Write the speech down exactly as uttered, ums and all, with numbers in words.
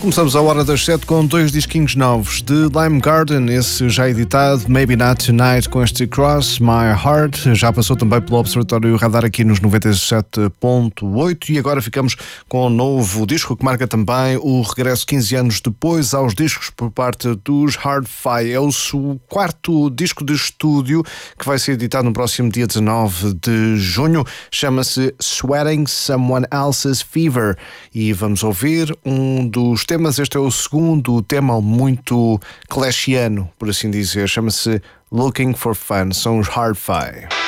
Começamos a hora das sete com dois disquinhos novos de Lime Garden, esse já editado, Maybe Not Tonight, com este Cross My Heart, já passou também pelo Observatório Radar aqui nos noventa e sete ponto oito, e agora ficamos com um novo disco que marca também o regresso quinze anos depois aos discos por parte dos Hard-Fi. É o quarto disco de estúdio que vai ser editado no próximo dia dezanove de junho, chama-se Sweating Someone Else's Fever, e vamos ouvir um dos temas. Este é o segundo tema, muito clashiano, por assim dizer, chama-se Looking for Fun, são os Hard-Fi.